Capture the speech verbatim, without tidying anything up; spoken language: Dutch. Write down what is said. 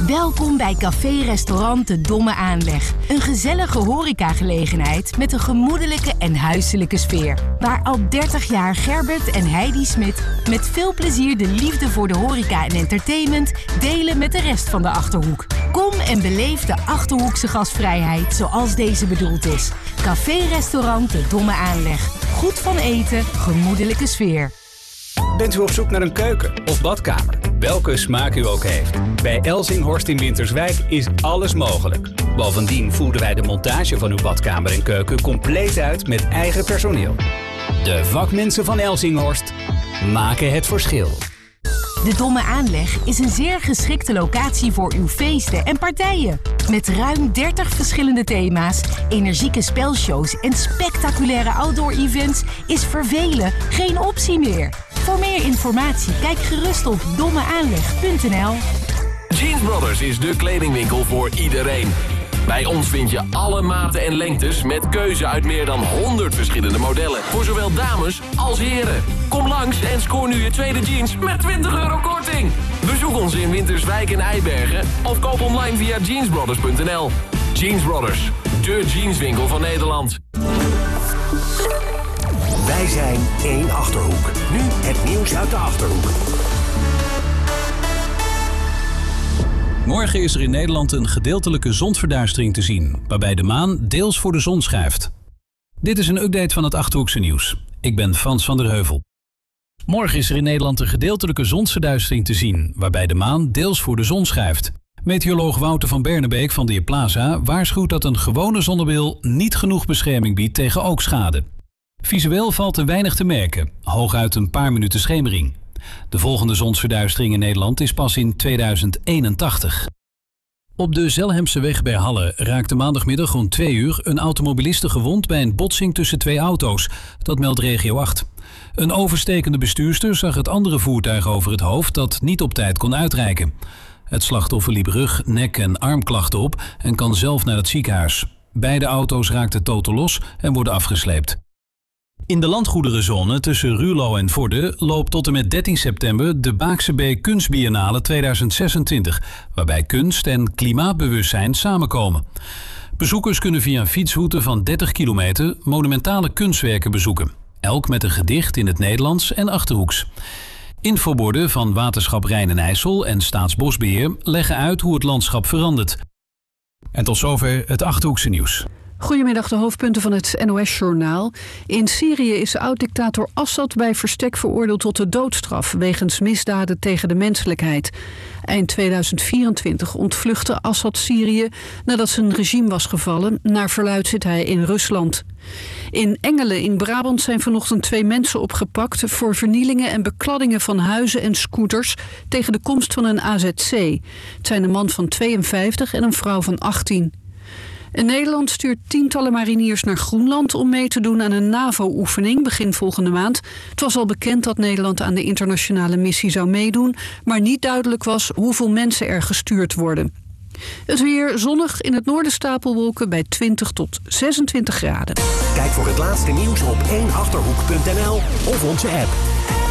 Welkom bij café-restaurant De Domme Aanleg. Een gezellige horecagelegenheid met een gemoedelijke en huiselijke sfeer. Waar al dertig jaar Gerbert en Heidi Smit met veel plezier de liefde voor de horeca en entertainment delen met de rest van de Achterhoek. Kom en beleef de Achterhoekse gastvrijheid zoals deze bedoeld is. Café-restaurant De Domme Aanleg. Goed van eten, gemoedelijke sfeer. Bent u op zoek naar een keuken of badkamer? Welke smaak u ook heeft. Bij Elzinghorst in Winterswijk is alles mogelijk. Bovendien voeren wij de montage van uw badkamer en keuken compleet uit met eigen personeel. De vakmensen van Elzinghorst maken het verschil. De Domme Aanleg is een zeer geschikte locatie voor uw feesten en partijen. Met ruim dertig verschillende thema's, energieke spelshows en spectaculaire outdoor-events is vervelen geen optie meer. Voor meer informatie kijk gerust op domme aanleg punt n l. Jeans Brothers is de kledingwinkel voor iedereen. Bij ons vind je alle maten en lengtes met keuze uit meer dan honderd verschillende modellen. Voor zowel dames als heren. Kom langs en scoor nu je tweede jeans met twintig euro korting. Bezoek ons in Winterswijk en Eibergen of koop online via jeansbrothers punt n l. Jeans Brothers, de jeanswinkel van Nederland. Wij zijn één Achterhoek. Nu het nieuws uit de Achterhoek. Morgen is er in Nederland een gedeeltelijke zonsverduistering te zien, waarbij de maan deels voor de zon schuift. Dit is een update van het Achterhoekse nieuws. Ik ben Frans van der Heuvel. Morgen is er in Nederland een gedeeltelijke zonsverduistering te zien, waarbij de maan deels voor de zon schuift. Meteoroloog Wouter van Bernebeek van de Heer Plaza waarschuwt dat een gewone zonnebril niet genoeg bescherming biedt tegen oogschade. Visueel valt er weinig te merken, hooguit een paar minuten schemering. De volgende zonsverduistering in Nederland is pas in tweeduizend eenentachtig. Op de Zelhemseweg bij Halle raakte maandagmiddag rond twee uur een automobiliste gewond bij een botsing tussen twee auto's. Dat meldt Regio acht. Een overstekende bestuurster zag het andere voertuig over het hoofd dat niet op tijd kon uitrijken. Het slachtoffer liep rug, nek en armklachten op en kan zelf naar het ziekenhuis. Beide auto's raakten totaal los en worden afgesleept. In de landgoederenzone tussen Ruurlo en Vorden loopt tot en met dertien september de Baakse Beek Kunstbiennale tweeduizend zesentwintig, waarbij kunst en klimaatbewustzijn samenkomen. Bezoekers kunnen via een fietsroute van dertig kilometer monumentale kunstwerken bezoeken, elk met een gedicht in het Nederlands en Achterhoeks. Infoborden van Waterschap Rijn en IJssel en Staatsbosbeheer leggen uit hoe het landschap verandert. En tot zover het Achterhoekse nieuws. Goedemiddag, de hoofdpunten van het N O S-journaal. In Syrië is oud-dictator Assad bij verstek veroordeeld tot de doodstraf wegens misdaden tegen de menselijkheid. Eind tweeduizend vierentwintig ontvluchtte Assad Syrië nadat zijn regime was gevallen. Naar verluidt zit hij in Rusland. In Engelen in Brabant zijn vanochtend twee mensen opgepakt voor vernielingen en bekladdingen van huizen en scooters tegen de komst van een A Z C. Het zijn een man van tweeënvijftig en een vrouw van achttien. En Nederland stuurt tientallen mariniers naar Groenland om mee te doen aan een NAVO-oefening begin volgende maand. Het was al bekend dat Nederland aan de internationale missie zou meedoen, maar niet duidelijk was hoeveel mensen er gestuurd worden. Het weer zonnig, in het noorden stapelwolken bij twintig tot zesentwintig graden. Kijk voor het laatste nieuws op één achterhoek punt n l of onze app.